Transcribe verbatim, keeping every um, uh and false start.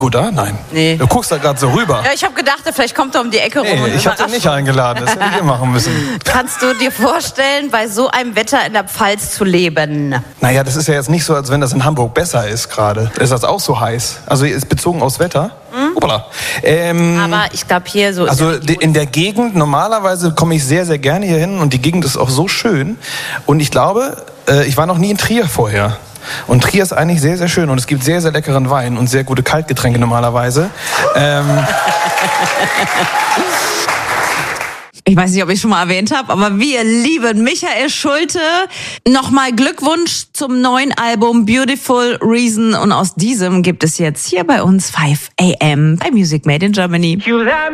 Gut, da? Nein. Nee. Du guckst da gerade so rüber. Ja, ich habe gedacht, vielleicht kommt er um die Ecke rum. Nee, und ich habe den nicht eingeladen, das hätte ich machen müssen. Kannst du dir vorstellen, bei so einem Wetter in der Pfalz zu leben? Naja, das ist ja jetzt nicht so, als wenn das in Hamburg besser ist gerade. Ist das auch so heiß? Also ist bezogen aufs Wetter? Mhm. Hoppala. Ähm, Aber ich glaube hier so... Also in der Gegend, normalerweise komme ich sehr, sehr gerne hier hin und die Gegend ist auch so schön. Und ich glaube, ich war noch nie in Trier vorher. Und Trier ist eigentlich sehr, sehr schön und es gibt sehr, sehr leckeren Wein und sehr gute Kaltgetränke normalerweise. Ähm Ich weiß nicht, ob ich schon mal erwähnt habe, aber wir lieben Michael Schulte. Nochmal Glückwunsch zum neuen Album Beautiful Reason und aus diesem gibt es jetzt hier bei uns five a m bei Music Made in Germany.